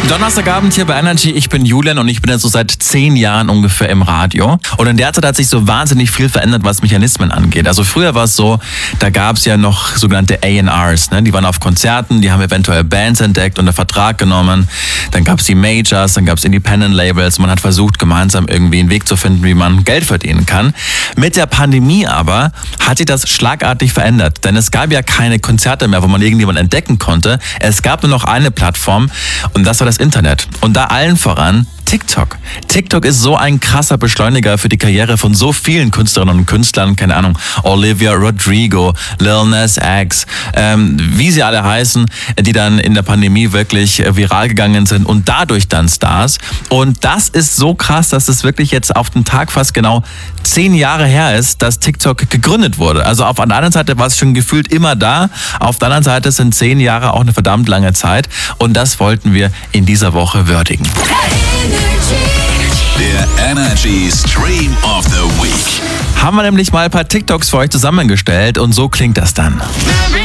Donnerstagabend hier bei Energy. Ich bin Julian und ich bin ja so seit 10 Jahren ungefähr im Radio. Und in der Zeit hat sich so wahnsinnig viel verändert, was Mechanismen angeht. Also früher war es so, da gab es ja noch sogenannte A&Rs. Ne? Die waren auf Konzerten, die haben eventuell Bands entdeckt, unter Vertrag genommen. Dann gab es die Majors, dann gab es Independent Labels. Man hat versucht, gemeinsam irgendwie einen Weg zu finden, wie man Geld verdienen kann. Mit der Pandemie aber hat sich das schlagartig verändert. Denn es gab ja keine Konzerte mehr, wo man irgendjemanden entdecken konnte. Es gab nur noch eine Plattform und das war das Internet. Und da allen voran TikTok. TikTok ist so ein krasser Beschleuniger für die Karriere von so vielen Künstlerinnen und Künstlern, keine Ahnung, Olivia Rodrigo, Lil Nas X, wie sie alle heißen, die dann in der Pandemie wirklich viral gegangen sind und dadurch dann Stars. Und das ist so krass, dass es wirklich jetzt auf den Tag fast genau 10 Jahre her ist, dass TikTok gegründet wurde. Also auf der einen Seite war es schon gefühlt immer da, auf der anderen Seite sind 10 Jahre auch eine verdammt lange Zeit und das wollten wir in dieser Woche würdigen. Der Energy Stream of the Week. Haben wir nämlich mal ein paar TikToks für euch zusammengestellt und so klingt das dann.